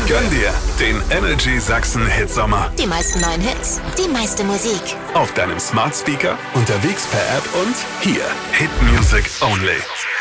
Gönn dir den Energy Sachsen Hitsommer. Die meisten neuen Hits, die meiste Musik. Auf deinem Smart Speaker, unterwegs per App und hier. Hit Music Only.